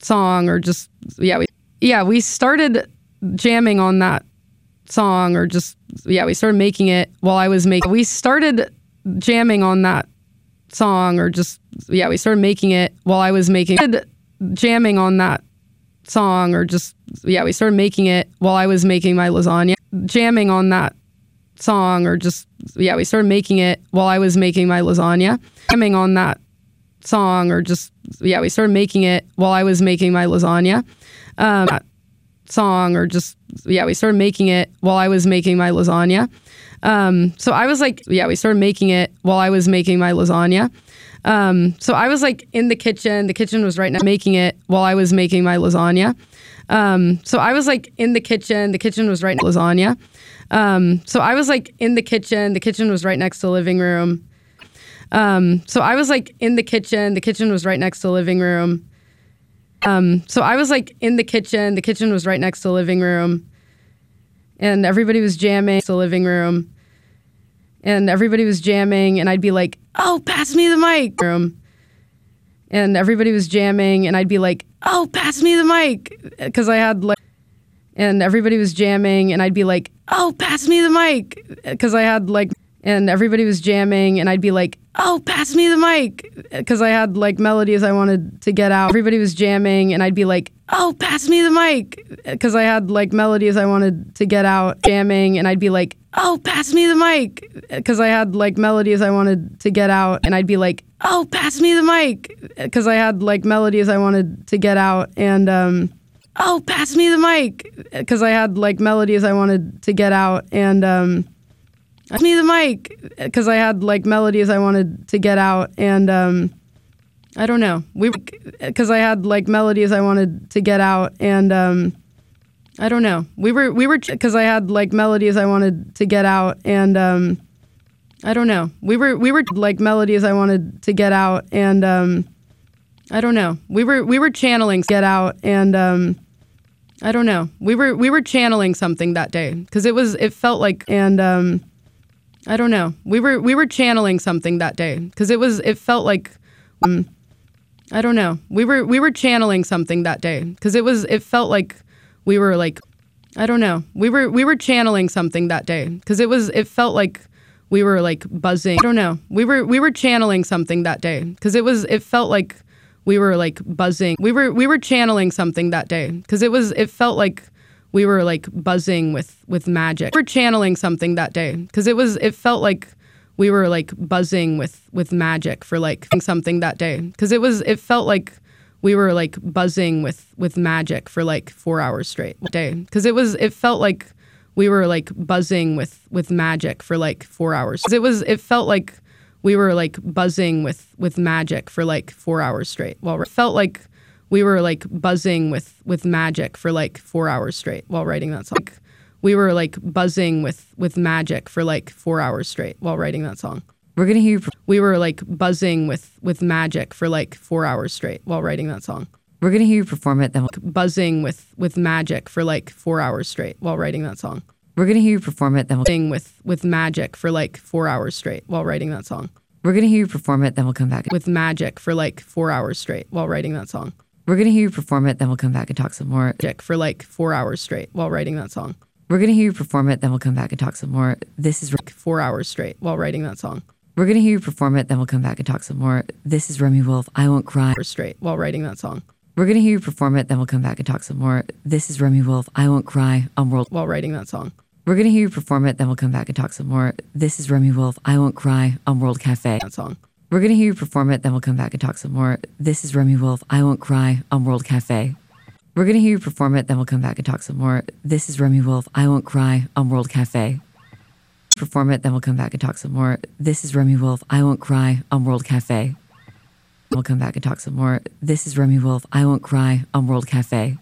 song or just, we started jamming on that song or just, we started making it while I was making, we started jamming on that song or just, we started making it while I was making, jamming on that song or just, we started making it while I was making my lasagna, jamming on that song or just, we started making it while I was making my lasagna, jamming on that song or just, we started making it while I was making my lasagna, that song or just, we started making it while I was making my lasagna. So I was like, we started making it while I was making my lasagna. So I was like in the kitchen was right now, making it while I was making my lasagna. So I was like in the kitchen was right next to lasagna. So I was like in the kitchen was right next to the living room. So I was like in the kitchen was right next to the living room. So I was like in the kitchen was right next to the living room. And everybody was jamming to the living room. And everybody was jamming and I'd be like, oh, pass me the mic. And everybody was jamming and I'd be like, oh, pass me the mic. Because I had like, and everybody was jamming and I'd be like, oh, pass me the mic. Because I had like, and everybody was jamming and I'd be like, oh, pass me the mic. Because I had like melodies I wanted to get out. Everybody was jamming and I'd be like, oh, pass me the mic. Because I had like melodies I wanted to get out. Jamming and I'd be like, oh, pass me the mic. Because I had like melodies I wanted to get out. And I'd be like, oh, pass me the mic. Because I had like melodies I wanted to get out. And, oh, pass me the mic. Because I had like melodies I wanted to get out. And, pass me the mic. Because I had like melodies I wanted to get out. And, I don't know. Because I had like melodies I wanted to get out. And, I don't know. We were, because I had like melodies I wanted to get out. And, I don't know. We were like melodies I wanted to get out. And, I don't know. We were channeling get out. And, I don't know. We were channeling something that day because it felt like, and, I don't know. We were channeling something that day because it felt like, I don't know. We were channeling something that day because it felt like we were like, I don't know. We were channeling something that day because it felt like we were like buzzing. I don't know. We were channeling something that day because it felt like we were like buzzing. We were channeling something that day because it felt like we were like buzzing with magic. We were channeling something that day because it felt like we were like buzzing with magic for like something that day because it felt like we were like buzzing with magic for like 4 hours straight day because it felt like we were like buzzing with magic for like 4 hours. It felt like we were like buzzing with magic for like 4 hours straight. Well, it felt like we were like buzzing with magic for like 4 hours straight while writing that song. We were like buzzing with magic for like 4 hours straight while writing that song. We're going to hear you. We were like buzzing with magic for like 4 hours straight while writing that song. We're going to hear you perform it. Then buzzing with magic for like 4 hours straight while writing that song. We're going to hear you perform it. Then we'll sing with magic for like 4 hours straight while writing that song. We're going to hear you perform it. Then we'll come back with magic for like 4 hours straight while writing that song. We're going to hear you perform it. Then we'll come back and talk some more. Magic for like 4 hours straight while writing that song. We're going to hear you perform it. Then we'll come back and talk some more. This is 4 hours straight while writing that song. We're going to hear you perform it. Then we'll come back and talk some more. This is Remy Wolf. I Won't Cry. Straight while writing that song. We're going to hear you perform it. Then we'll come back and talk some more. This is Remy Wolf. I Won't Cry on World. While writing that song. We're going to hear you perform it. Then we'll come back and talk some more. This is Remy Wolf. I Won't Cry on World Cafe. That song. We're going to hear you perform it. Then we'll come back and talk some more. This is Remy Wolf. I Won't Cry on World Cafe. We're going to hear you perform it. Then we'll come back and talk some more. This is Remy Wolf. I Won't Cry on World Cafe. Perform it. Then we'll come back and talk some more. This is Remy Wolf. I Won't Cry on World Cafe. We'll come back and talk some more. This is Remy Wolf. I Won't Cry on World Cafe.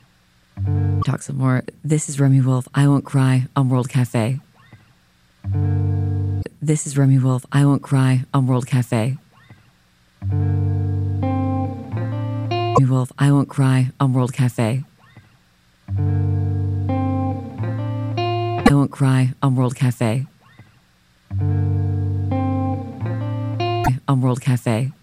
Talk some more. This is Remy Wolf. I Won't Cry on World Cafe. This is Remy Wolf. I Won't Cry on World Cafe. Remy Wolf. I Won't Cry on World Cafe. I Won't Cry on World Cafe. On World Cafe.